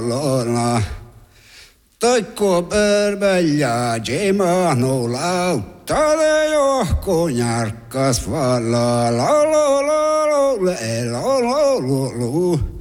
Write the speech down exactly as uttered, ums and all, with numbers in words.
Lola. Toikko pörvällä jemahnu lauttale johko järkkas valla la la la la la la la la